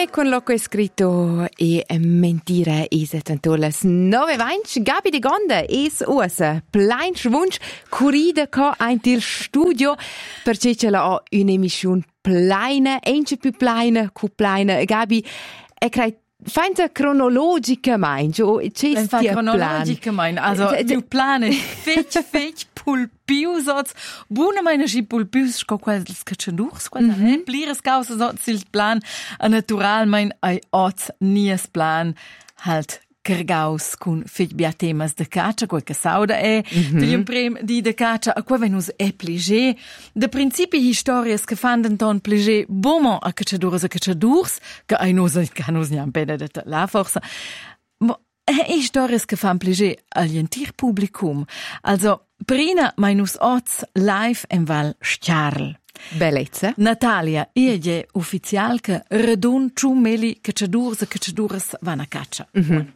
E con l'occo è scritto e mentire is tantolas 9:20 Gabi de Gonda is usa plein schwunsch curida co ein til studio perché ce l'ha un'emissione pleina, ence più pleina, cu pleina. Gabi, e crei feinta cronologica mein, jo c'è stia cronologica mein, also più plane fetch pulpius buona meine schi pulpius sco quels cacciadurs quels plires causa so sil plan natural mein ai ots nies plan halt cargaus con fetch bia temas de caccia quel che sauda è di prem di de caccia a qua venus è pligé de principi historias che fanno ton pligé bomo a cacciadurs che ai nos niam benedetta la forza historias che fan pligé agli antir publicum also prina mainus ots live en val Stjarl. Bellezza. Natalia, je ufficial che redun ciumeli cacciadurs van a caccia.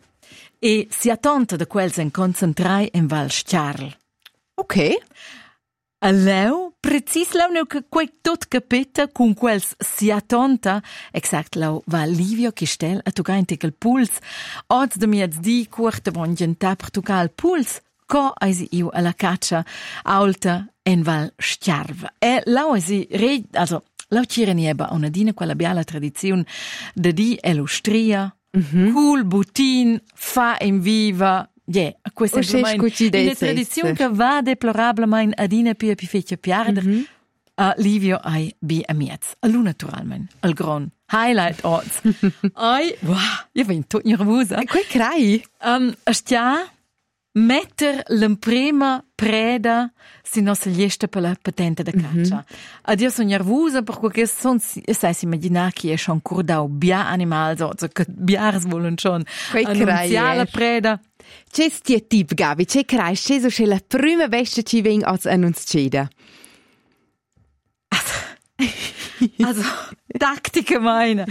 E si attonta da quels en concentrai en val Stjarl. Ok. A leu, precis lau neu che quei tot capeta con quels si attonta, exact lau va Livio Chistel a tuca intic il puls, oz de miez di curta von genta per tuca il puls, co eisi iu alla caccia alta en val Stjarv. E lau eisi also lau cirenieba una dina quella biala tradizione de di elustria, cool butin fa in viva. Questa è una tradizione che va deplorablemente adina pia feccia piarder a Livio ai bi a miez. A lu naturalmente, al gran highlight odds. Ai, wow, io vengo tot nervosa. E quei crai? Stia metter l'imprima preda si nostra liesta per la patente da caccia. Ad io sono nervosa perché sai si immaginar che è schon curdau bia animal so che biars volen schon annunziare la preda. C'è stia tip, Gabi? C'è crai? C'è so la prima veste ci veng als annunziada? Also, Taktika meine.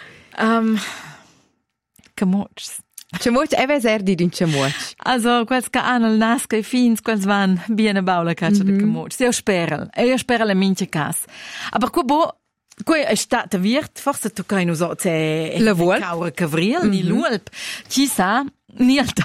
Camots. Camots, eve serdi din camots. Also, quels che hanno il nasca e fins, quels van bene baula caccia de camots. Io spero la mince cas. Aber quei è stata virt, forse tu kai nos c'è la vuol caura cavril ni l'ulp. Ci sa ni al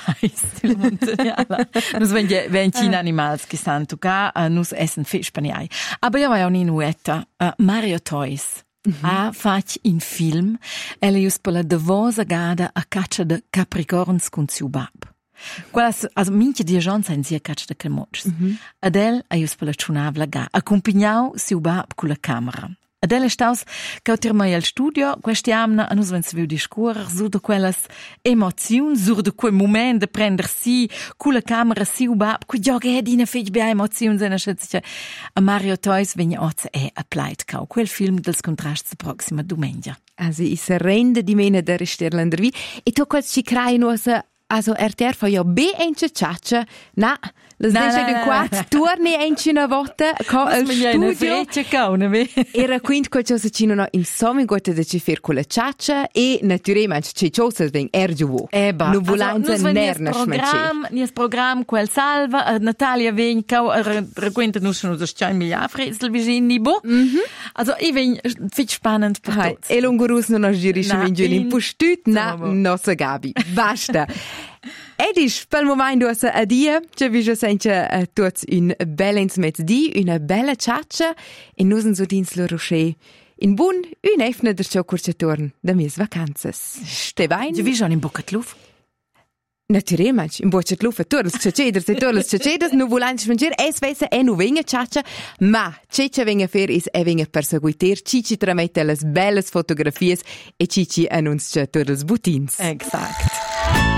tais. Nus vencin animals che san tu ca nus essen fisch paniai. Aber io vai un nuetta Mario Toys. Fac in film, ella just per la devosa gada a caccia de capricorns con siu bab. Quellas, also minche di gens in sia caccia de camots. Adel a just per la ciunavla ga, accompagnau siu bab con la camera. Adele staus cautir mai al studio questiamna a nus vens viu discurer sur de quellas emoziun sur de quel moment de prender si cu la camera si u bab cu joga dina fetg bia emoziun sena schätze a Mario Toys vegna oz applied cau quel film dels contrasts proxima domenica. Also is rende di mena der Sterlandervi e to quels ci crai nuosa also RTR fa jo be ence caccia na las desce de quatt turni ence una volta co al studio era quint co cosa ci no insomma gota de ci fer con la caccia e naturalmente ci cosa veng ergiuvo no volanza nerna program nies program quel salva Natalia veng co requenta nus no das 100 milliard fresel vicini bo also I veng fit spannend per e lungurus no girisce in postut na nossa Gabi basta. Edis, pel momento a dia, ci vi sente tutti un bellens mezzdi, una bella caccia e nus so dins lo rocher. In bun, un efne der ciò curciatorn da mis vacanzas. Stevain? Ci vi schon in Boccatluff? Naturalmente, in Boccatluff a torres caccedas, nu volanci mangiar, es vese nu venga caccia, ma ceccia venga fer is venga perseguiter, cici tramette las belles fotografies e cici annunzia torres butins. Exact.